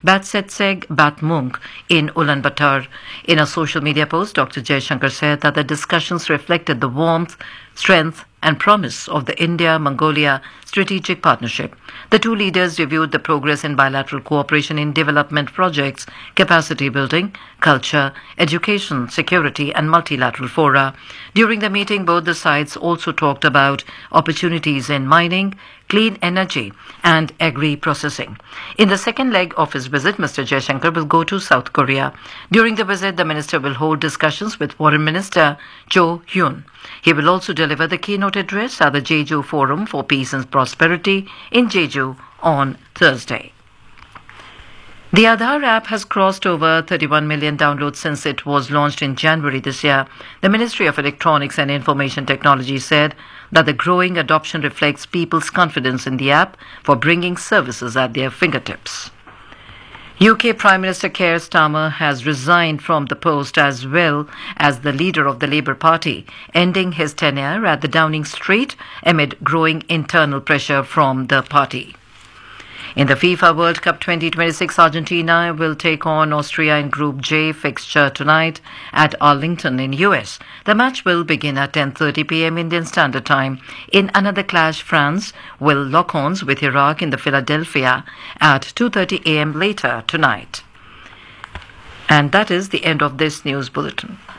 Batsetseg Batmung in Ulaanbaatar. In a social media post, Dr. Jaishankar said that the discussions reflected the warmth, strength and promise of the India-Mongolia strategic partnership. The two leaders reviewed the progress in bilateral cooperation in development projects, capacity building, culture, education, security and multilateral fora. During the meeting, both the sides also talked about opportunities in mining, clean energy and agri-processing. In the second leg of his visit, Mr. Jaishankar will go to South Korea. During the visit, the minister will hold discussions with Foreign Minister Cho Hyun. He will also deliver the keynote address at the Jeju Forum for Peace and Prosperity in Jeju on Thursday. The Aadhaar app has crossed over 31 million downloads since it was launched in January this year. The Ministry of Electronics and Information Technology said that the growing adoption reflects people's confidence in the app for bringing services at their fingertips. UK Prime Minister Keir Starmer has resigned from the post as well as the leader of the Labour Party, ending his tenure at the Downing Street amid growing internal pressure from the party. In the FIFA World Cup 2026, Argentina will take on Austria in Group J fixture tonight at Arlington in US. The match will begin at 10:30 p.m. Indian Standard Time. In another clash, France will lock horns with Iraq in the Philadelphia at 2:30 a.m. later tonight. And that is the end of this news bulletin.